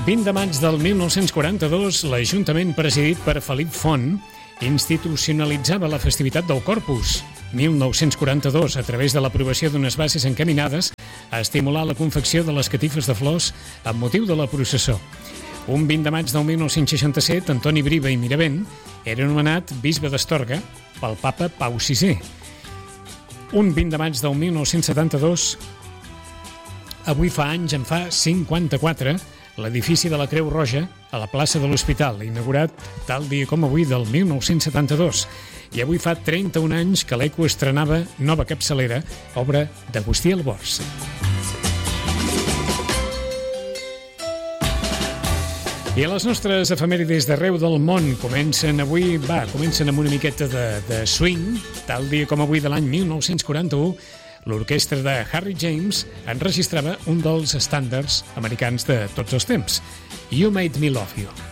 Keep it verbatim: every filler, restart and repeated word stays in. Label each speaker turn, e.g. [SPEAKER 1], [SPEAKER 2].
[SPEAKER 1] vint de maig del mil nou-cents quaranta-dos, l'Ajuntament presidit per Felip Font institucionalitzava la festivitat del Corpus. mil nou-cents quaranta-dos, a través de l'aprovació d'unes bases encaminades a estimular la confecció de les catifes de flors amb motiu de la processó. Un vint de maig del mil nou-cents seixanta-set, Antoni Briba i Miravent era nomenat bisbe d'Astorga pel papa Pau sisè. Un vint de maig del mil nou-cents setanta-dos, avui fa anys, en fa cinquanta-quatre, l'edifici de la Creu Roja a la plaça de l'Hospital, inaugurat tal dia com avui del mil nou-cents setanta-dos. I avui fa trenta-un anys que l'Eco estrenava nova capçalera, obra d'Agustí Albors. I les nostres efemèrides d'arreu del món comencen avui, va, comencen amb una miqueta de, de swing. Tal dia com avui de l'any mil nou-cents quaranta-u, l'orquestra de Harry James enregistrava un dels estàndards americans de tots els temps, You Made Me Love You.